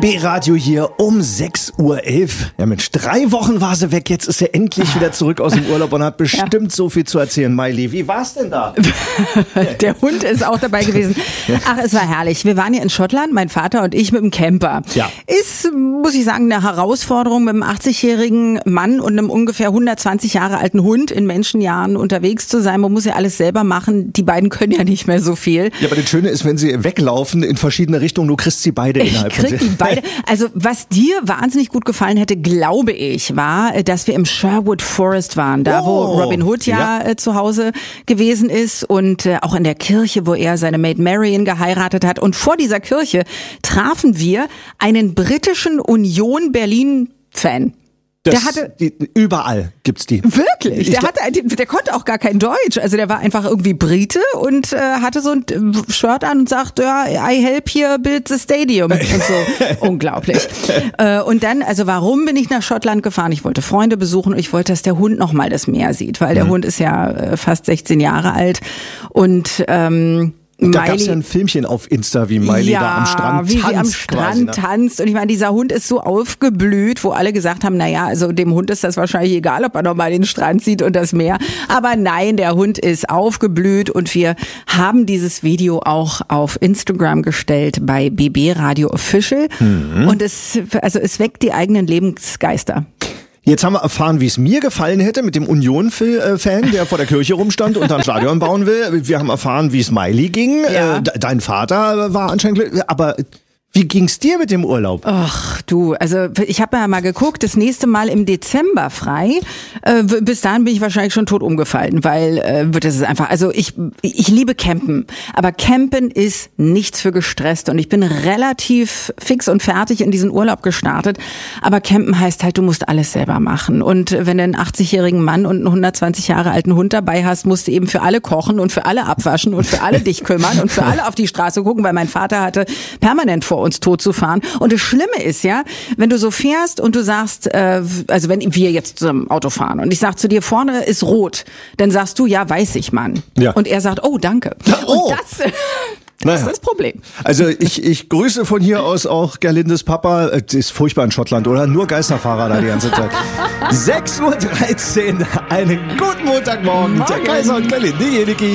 BB Radio hier um 6.11 Uhr. Ja Mensch, 3 Wochen war sie weg, jetzt ist sie endlich wieder zurück aus dem Urlaub und hat bestimmt so viel zu erzählen. Miley, wie war's denn da? Der Hund ist auch dabei gewesen. Ach, es war herrlich. Wir waren ja in Schottland, mein Vater und ich mit dem Camper. Ja. Ist, muss ich sagen, eine Herausforderung, mit einem 80-jährigen Mann und einem ungefähr 120 Jahre alten Hund in Menschenjahren unterwegs zu sein. Man muss ja alles selber machen. Die beiden können ja nicht mehr so viel. Ja, aber das Schöne ist, wenn sie weglaufen in verschiedene Richtungen, du kriegst sie beide innerhalb von Die beide. Also was dir wahnsinnig gut gefallen hätte, glaube ich, war, dass wir im Sherwood Forest waren, da wo Robin Hood zu Hause gewesen ist und auch in der Kirche, wo er seine Maid Marian geheiratet hat. Und vor dieser Kirche trafen wir einen britischen Union Berlin-Fan. Überall gibt's die. Wirklich? Der konnte auch gar kein Deutsch. Also der war einfach irgendwie Brite und hatte so ein Shirt an und sagte, ja, I help here build the stadium und so. Unglaublich. Und dann, also warum bin ich nach Schottland gefahren? Ich wollte Freunde besuchen und ich wollte, dass der Hund nochmal das Meer sieht, weil der Hund ist ja fast 16 Jahre alt und da gab's ja ein Filmchen auf Insta, wie Miley da am Strand tanzt. Wie sie am Strand tanzt. Und ich meine, dieser Hund ist so aufgeblüht, wo alle gesagt haben, naja, also dem Hund ist das wahrscheinlich egal, ob er nochmal den Strand sieht und das Meer. Aber nein, der Hund ist aufgeblüht und wir haben dieses Video auch auf Instagram gestellt bei BB Radio Official. Und es weckt die eigenen Lebensgeister. Jetzt haben wir erfahren, wie es mir gefallen hätte mit dem Union-Fan, der vor der Kirche rumstand und dann Stadion bauen will. Wir haben erfahren, wie es Miley ging. Ja. Dein Vater war anscheinend glücklich. Aber wie ging's dir mit dem Urlaub? Ach du, also ich habe ja mal geguckt, das nächste Mal im Dezember frei. Bis dahin bin ich wahrscheinlich schon tot umgefallen, weil das ist einfach, also ich liebe Campen, aber Campen ist nichts für Gestresste und ich bin relativ fix und fertig in diesen Urlaub gestartet, aber Campen heißt halt, du musst alles selber machen und wenn du einen 80-jährigen Mann und einen 120 Jahre alten Hund dabei hast, musst du eben für alle kochen und für alle abwaschen und für alle dich kümmern und für alle auf die Straße gucken, weil mein Vater hatte permanent vor uns tot zu fahren. Und das Schlimme ist ja, wenn du so fährst und du sagst, also wenn wir jetzt zum Auto fahren und ich sag zu dir, vorne ist rot, dann sagst du, ja, weiß ich, Mann. Ja. Und er sagt, oh, danke. Oh. Und das ist das Problem. Also ich grüße von hier aus auch Gerlindes Papa. Es ist furchtbar in Schottland, oder? Nur Geisterfahrer da die ganze Zeit. 6.13 Uhr, einen guten Montagmorgen. Der Kaiser und Gerlinde,